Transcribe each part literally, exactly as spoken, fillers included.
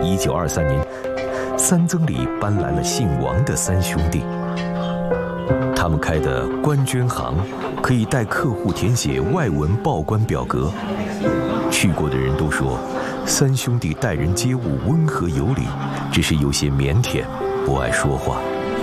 一九二三年，三曾里搬来了姓王的三兄弟。他们开的关捐行可以带客户填写外文报关表格。去过的人都说，三兄弟待人接物温和有礼，只是有些腼腆，不爱说话。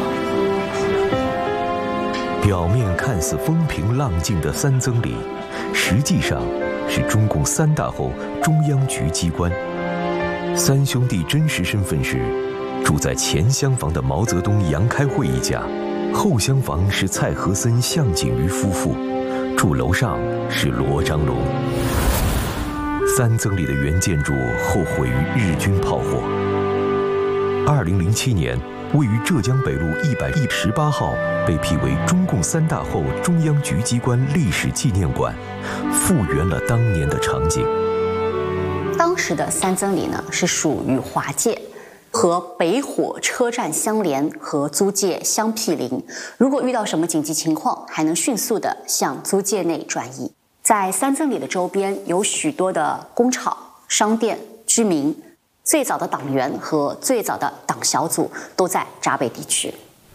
表面看似风平浪静的三曾里，实际上是中共三大后中央局机关。三兄弟真实身份是住在前厢房的毛泽东、杨开慧一家，后厢房是蔡和森、向景瑜夫妇，住楼上是罗章龙。三曾里的原建筑后毁于日军炮火。二零零七年，位于浙江北路一百一十八号被辟为中共三大后中央局机关历史纪念馆，复原了当年的场景。 当时的三曾里呢，是属于华界，和北火车站相连，和租界相毗邻。如果遇到什么紧急情况，还能迅速地向租界内转移。在三曾里的周边有许多的工厂、商店、居民，最早的党员和最早的党小组都在闸北地区。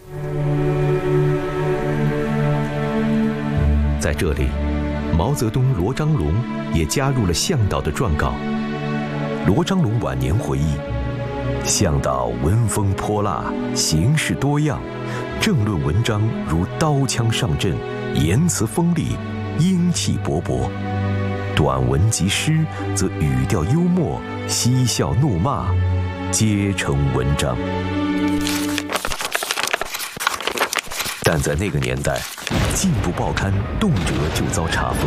在这里，毛泽东、罗章龙也加入了向导的撰稿。罗章龙晚年回忆，向导文风泼辣，形式多样，政论文章如刀枪上阵，言辞锋利，英气勃勃；短文及诗则语调幽默，嬉笑怒骂，皆成文章。但在那个年代，进步报刊动辄就遭查封。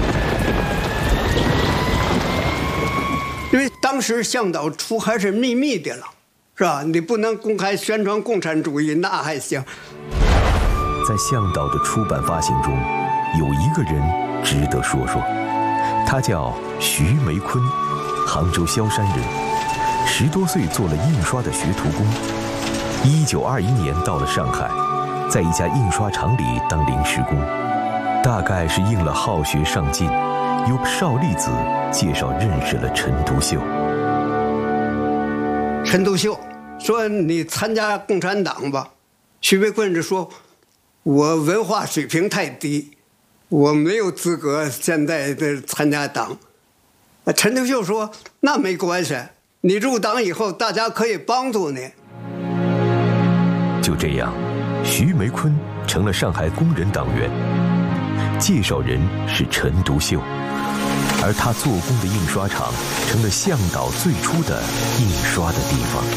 因为当时向导出还是秘密的了，是吧？你不能公开宣传共产主义，那还行。 在向导的出版发行中，有一个人值得说说，他叫徐梅坤，杭州萧山人，十多岁做了印刷的学徒工。一九二一年到了上海，在一家印刷厂里当临时工，大概是应了好学上进，由邵力子介绍认识了陈独秀。 陈独秀说：“你参加共产党吧。”徐梅坤就说：“我文化水平太低，我没有资格现在的参加党。”陈独秀说：“那没关系，你入党以后，大家可以帮助你。” 就这样，徐梅坤成了上海工人党员，介绍人是陈独秀，而他做工的印刷厂成了向导最初的印刷的地方。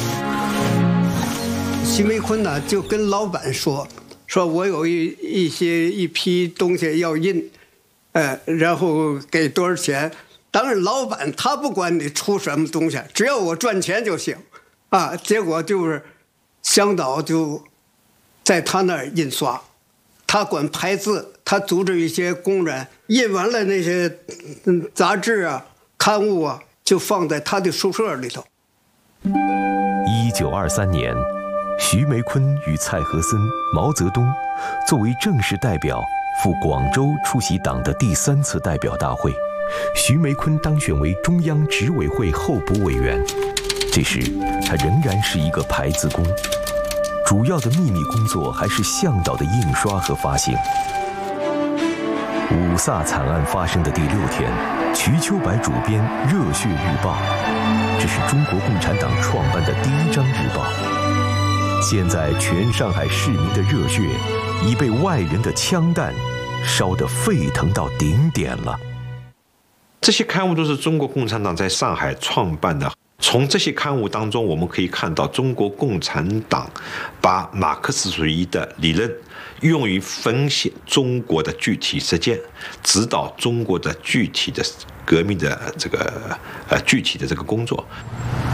徐梅坤呢，就跟老板说：“说我有一一些一批东西要印，呃，然后给多少钱？当然，老板他不管你出什么东西，只要我赚钱就行，啊。结果就是向导就在他那儿印刷，他管排字，他组织一些工人印完了那些嗯杂志啊、刊物啊，就放在他的宿舍里头。” 一九二三年，徐梅坤与蔡和森、毛泽东作为正式代表赴广州出席党的第三次代表大会。徐梅坤当选为中央执委会候补委员，这时他仍然是一个排字工，主要的秘密工作还是向导的印刷和发行。五卅惨案发生的第六天，瞿秋白主编《热血日报》，这是中国共产党创办的第一张日报。现在全上海市民的热血已被外人的枪弹烧得沸腾到顶点了。 这些刊物都是中国共产党在上海创办的。从这些刊物当中，我们可以看到中国共产党把马克思主义的理论用于分析中国的具体实践，指导中国的具体的革命的这个呃具体的这个工作。